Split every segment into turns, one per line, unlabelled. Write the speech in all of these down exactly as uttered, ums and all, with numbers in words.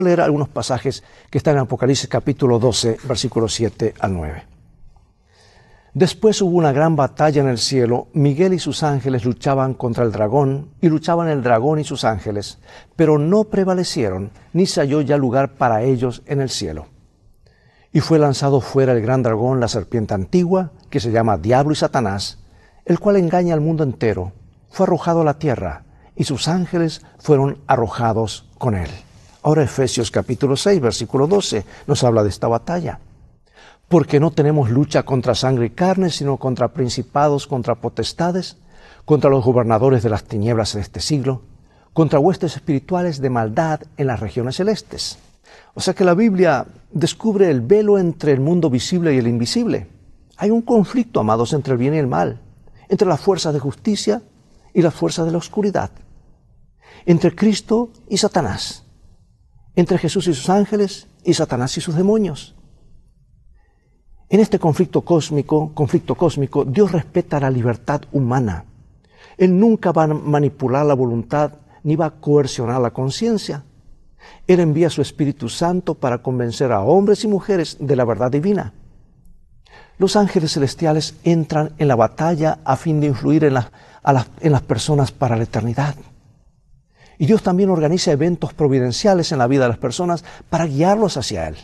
leer algunos pasajes que están en Apocalipsis capítulo doce, versículos siete al nueve. Después hubo una gran batalla en el cielo. Miguel y sus ángeles luchaban contra el dragón, y luchaban el dragón y sus ángeles, pero no prevalecieron, ni se halló ya lugar para ellos en el cielo. Y fue lanzado fuera el gran dragón, la serpiente antigua, que se llama Diablo y Satanás, el cual engaña al mundo entero. Fue arrojado a la tierra, y sus ángeles fueron arrojados con él. Ahora Efesios capítulo seis, versículo doce, nos habla de esta batalla. Porque no tenemos lucha contra sangre y carne, sino contra principados, contra potestades, contra los gobernadores de las tinieblas de este siglo, contra huestes espirituales de maldad en las regiones celestes. O sea que la Biblia descubre el velo entre el mundo visible y el invisible. Hay un conflicto, amados, entre el bien y el mal, entre las fuerzas de justicia y las fuerzas de la oscuridad, entre Cristo y Satanás, entre Jesús y sus ángeles y Satanás y sus demonios. En este conflicto cósmico, conflicto cósmico, Dios respeta la libertad humana. Él nunca va a manipular la voluntad ni va a coercionar la conciencia. Él envía su Espíritu Santo para convencer a hombres y mujeres de la verdad divina. Los ángeles celestiales entran en la batalla a fin de influir en, la, a las, en las personas para la eternidad. Y Dios también organiza eventos providenciales en la vida de las personas para guiarlos hacia Él.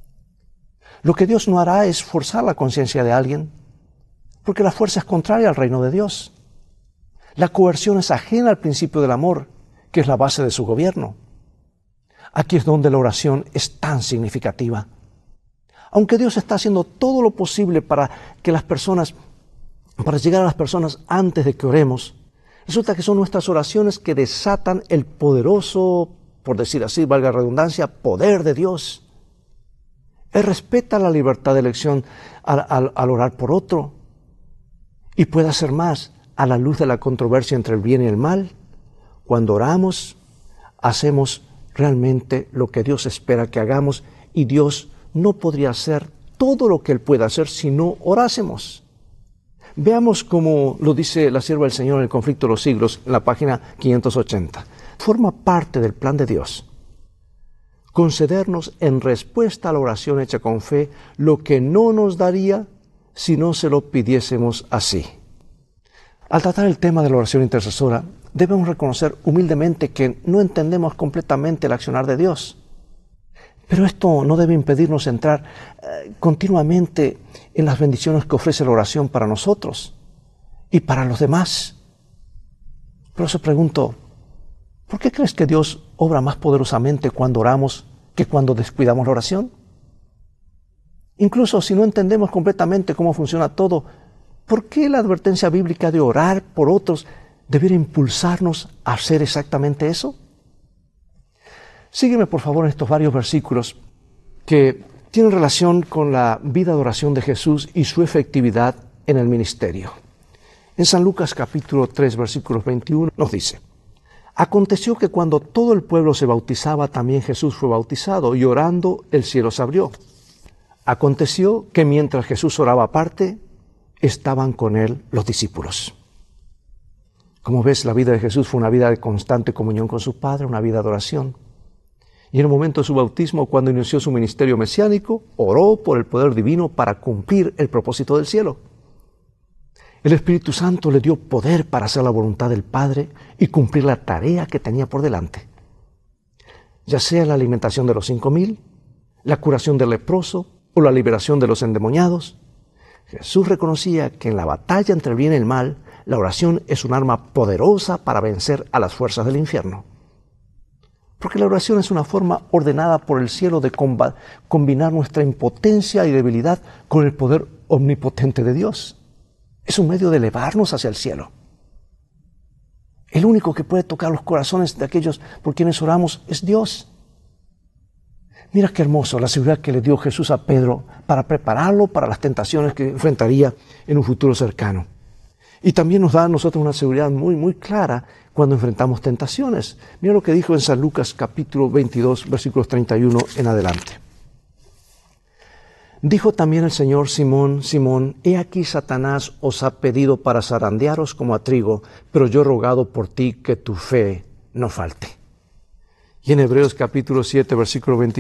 Lo que Dios no hará es forzar la conciencia de alguien, porque la fuerza es contraria al reino de Dios. La coerción es ajena al principio del amor, que es la base de su gobierno. Aquí es donde la oración es tan significativa. Aunque Dios está haciendo todo lo posible para que las personas, para llegar a las personas antes de que oremos, resulta que son nuestras oraciones que desatan el poderoso, por decir así, valga la redundancia, poder de Dios. Él respeta la libertad de elección al, al, al orar por otro, y puede hacer más a la luz de la controversia entre el bien y el mal. Cuando oramos, hacemos realmente lo que Dios espera que hagamos, y Dios no podría hacer todo lo que Él puede hacer si no orásemos. Veamos cómo lo dice la sierva del Señor en el conflicto de los siglos, en la página quinientos ochenta. Forma parte del plan de Dios concedernos en respuesta a la oración hecha con fe lo que no nos daría si no se lo pidiésemos así. Al tratar el tema de la oración intercesora, debemos reconocer humildemente que no entendemos completamente el accionar de Dios. Pero esto no debe impedirnos entrar eh, continuamente en las bendiciones que ofrece la oración para nosotros y para los demás. Por eso pregunto, ¿por qué crees que Dios obra más poderosamente cuando oramos que cuando descuidamos la oración? Incluso si no entendemos completamente cómo funciona todo, ¿por qué la advertencia bíblica de orar por otros debiera impulsarnos a hacer exactamente eso? Sígueme por favor en estos varios versículos que tienen relación con la vida de oración de Jesús y su efectividad en el ministerio. En San Lucas capítulo tres, versículos veintiuno, nos dice: Aconteció que cuando todo el pueblo se bautizaba, también Jesús fue bautizado, y orando el cielo se abrió. Aconteció que mientras Jesús oraba aparte, estaban con él los discípulos. Como ves, la vida de Jesús fue una vida de constante comunión con su Padre, una vida de oración. Y en el momento de su bautismo, cuando inició su ministerio mesiánico, oró por el poder divino para cumplir el propósito del cielo. El Espíritu Santo le dio poder para hacer la voluntad del Padre y cumplir la tarea que tenía por delante. Ya sea la alimentación de los cinco mil, la curación del leproso o la liberación de los endemoniados, Jesús reconocía que en la batalla entre el bien y el mal, la oración es un arma poderosa para vencer a las fuerzas del infierno. Porque la oración es una forma ordenada por el cielo de comba- combinar nuestra impotencia y debilidad con el poder omnipotente de Dios. Es un medio de elevarnos hacia el cielo. El único que puede tocar los corazones de aquellos por quienes oramos es Dios. Mira qué hermoso la seguridad que le dio Jesús a Pedro para prepararlo para las tentaciones que enfrentaría en un futuro cercano. Y también nos da a nosotros una seguridad muy, muy clara cuando enfrentamos tentaciones. Mira lo que dijo en San Lucas capítulo veintidós, versículos treinta y uno en adelante. Dijo también el Señor: Simón, Simón, he aquí Satanás os ha pedido para zarandearos como a trigo, pero yo he rogado por ti que tu fe no falte. Y en Hebreos capítulo siete, versículo veintidós,